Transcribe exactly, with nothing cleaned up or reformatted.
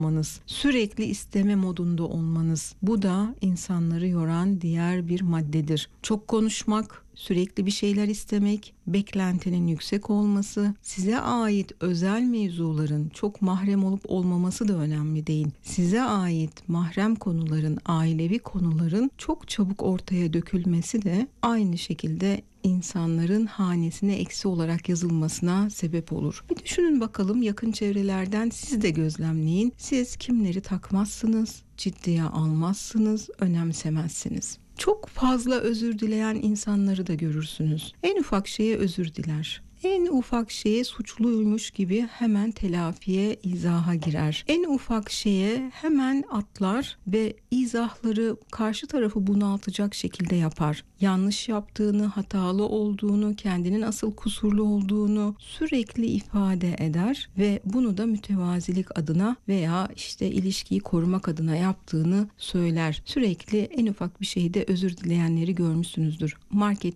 olmanız, sürekli isteme modunda olmanız, bu da insanları yoran diğer bir maddedir. Çok konuşmak, sürekli bir şeyler istemek, beklentinin yüksek olması, size ait özel mevzuların çok mahrem olup olmaması da önemli değil. Size ait mahrem konuların, ailevi konuların çok çabuk ortaya dökülmesi de aynı şekilde insanların hanesine eksi olarak yazılmasına sebep olur. Bir düşünün bakalım, yakın çevrelerden siz de gözlemleyin. Siz kimleri takmazsınız, ciddiye almazsınız, önemsemezsiniz. Çok fazla özür dileyen insanları da görürsünüz. En ufak şeye özür diler. En ufak şeye suçluymuş gibi hemen telafiye, izaha girer. En ufak şeye hemen atlar ve izahları karşı tarafı bunaltacak şekilde yapar. Yanlış yaptığını, hatalı olduğunu, kendinin asıl kusurlu olduğunu sürekli ifade eder ve bunu da mütevazilik adına veya işte ilişkiyi korumak adına yaptığını söyler. Sürekli en ufak bir şeyde özür dileyenleri görmüşsünüzdür. Market